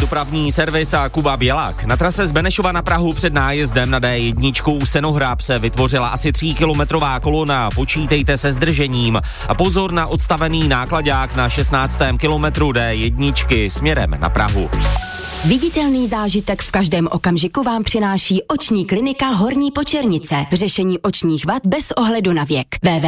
dopravní servis a Kuba Bělák. Na trase z Benešova na Prahu před nájezdem na D1 u Senohráb se vytvořila asi 3kilometrová kolona, počítejte se zdržením. A pozor na odstavený náklaďák na 16. kilometru D1 směrem na Prahu. Viditelný zážitek v každém okamžiku vám přináší oční klinika Horní Počernice. Řešení očních vad bez ohledu na věk.